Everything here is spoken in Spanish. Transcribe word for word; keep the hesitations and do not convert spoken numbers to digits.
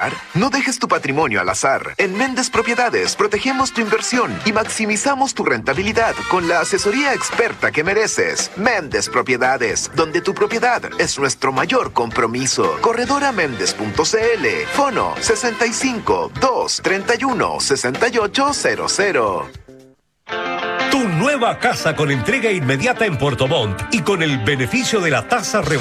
comprar? No dejes tu patrimonio al azar. En Méndez Propiedades protegemos tu inversión y maximizamos tu rentabilidad con la asesoría experta que mereces. Méndez Propiedades, donde tu propiedad es nuestro mayor compromiso. Corredora Méndez punto c l. Fono sesenta y cinco, dos, treinta y uno, sesenta y ocho cero cero. Tu nueva casa con entrega inmediata en Puerto Montt y con el beneficio de la tasa